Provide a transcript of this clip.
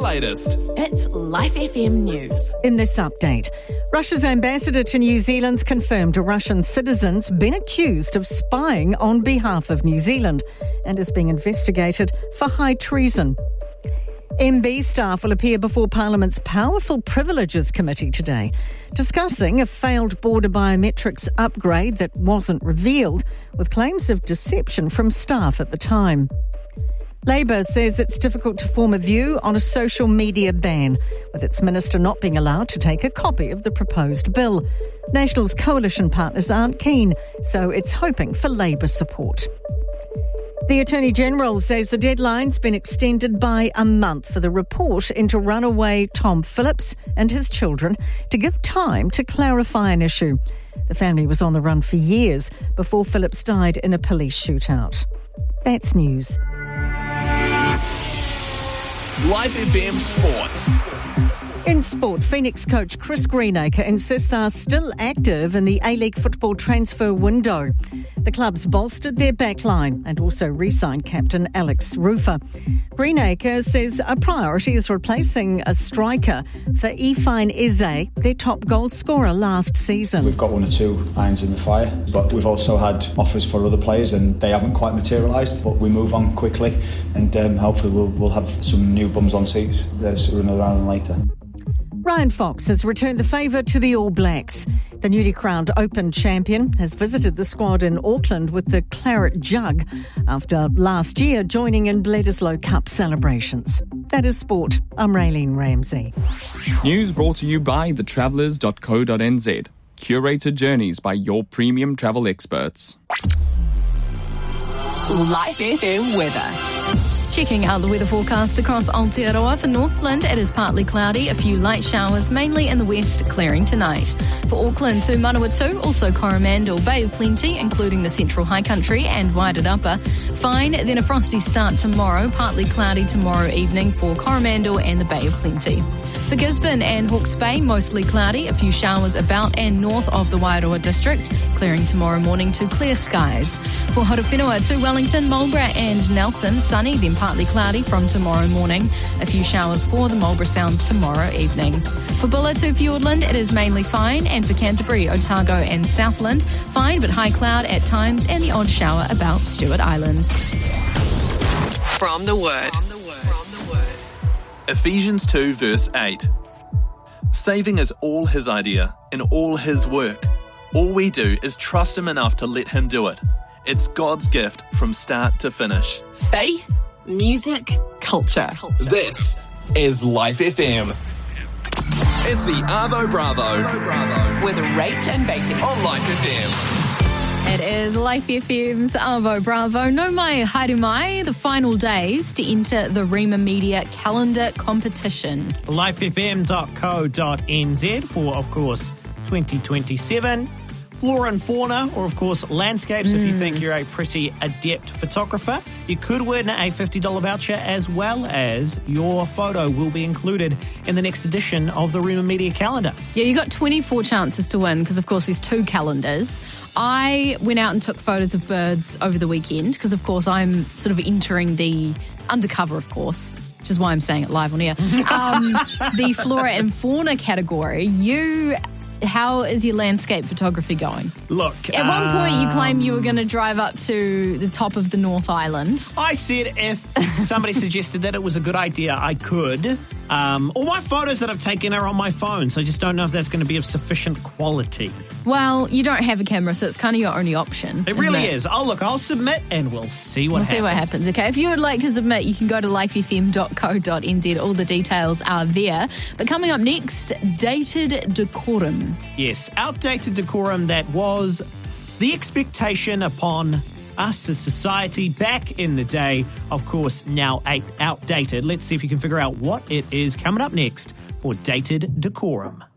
latest. It's Life FM News. In this update, Russia's ambassador to New Zealand's confirmed a Russian citizen's been accused of spying on behalf of New Zealand and is being investigated for high treason. MB staff will appear before Parliament's Powerful Privileges Committee today, discussing a failed border biometrics upgrade that wasn't revealed, with claims of deception from staff at the time. Labour says it's difficult to form a view on a social media ban, with its minister not being allowed to take a copy of the proposed bill. National's coalition partners aren't keen, so it's hoping for Labour support. The Attorney-General says the deadline's been extended by a month for the report into runaway Tom Phillips and his children to give time to clarify an issue. The family was on the run for years before Phillips died in a police shootout. That's news. Life FM Sports. In sport, Phoenix coach Chris Greenacre insists they're still active in the A-League football transfer window. The club's bolstered their backline and also re-signed captain Alex Rufer. Greenacre says a priority is replacing a striker for Ifeanyi Eze, their top goal scorer last season. We've got one or two irons in the fire, but we've also had offers for other players and they haven't quite materialised, but we move on quickly and hopefully we'll have some new bums on seats sooner rather than later. Ryan Fox has returned the favour to the All Blacks. The newly crowned Open champion has visited the squad in Auckland with the claret jug after last year joining in Bledisloe Cup celebrations. That is sport. I'm Raylene Ramsey. News brought to you by thetravellers.co.nz. Curated journeys by your premium travel experts. Life FM weather. Checking out the weather forecast across Aotearoa. For Northland, it is partly cloudy, a few light showers, mainly in the west, clearing tonight. For Auckland to Manawatu, also Coromandel, Bay of Plenty, including the central high country and Waitarapa. Fine, then a frosty start tomorrow, partly cloudy tomorrow evening for Coromandel and the Bay of Plenty. For Gisborne and Hawke's Bay, mostly cloudy, a few showers about and north of the Wairoa district, clearing tomorrow morning to clear skies. For Horowhenua to Wellington, Marlborough and Nelson, sunny, then partly cloudy from tomorrow morning. A few showers for the Marlborough Sounds tomorrow evening. For Bulla to Fiordland, it is mainly fine, and for Canterbury, Otago and Southland, fine but high cloud at times and the odd shower about Stewart Island. From the Word. Ephesians 2 verse 8. Saving is all his idea and all his work. All we do is trust him enough to let him do it. It's God's gift from start to finish. Faith, music, culture. This is Life FM. It's the Arvo Bravo With Rach and Beatty on Life FM. It is Life FM's Arvo Bravo. No mai haere mai, the final days to enter the Rima Media calendar competition. lifefm.co.nz for, of course, 2027. Flora and fauna, or of course landscapes. If you think you're a pretty adept photographer, you could win a $50 voucher, as well as your photo will be included in the next edition of the Rima Media calendar. Yeah, you got 24 chances to win because, of course, there's two calendars. I went out and took photos of birds over the weekend because, of course, I'm sort of entering the undercover, of course, which is why I'm saying it live on air. The flora and fauna category. How is your landscape photography going? Look, at one point you claimed you were going to drive up to the top of the North Island. I said if somebody suggested that it was a good idea, I could. All my photos that I've taken are on my phone, so I just don't know if that's going to be of sufficient quality. Well, you don't have a camera, so it's kind of your only option. It really is. I'll submit and we'll see what happens. We'll see what happens, okay? If you would like to submit, you can go to lifefm.co.nz. All the details are there. But coming up next, dated decorum. Yes, outdated decorum that was the expectation upon us as society back in the day, of course, now outdated. Let's see if you can figure out what it is coming up next for Dated Decorum.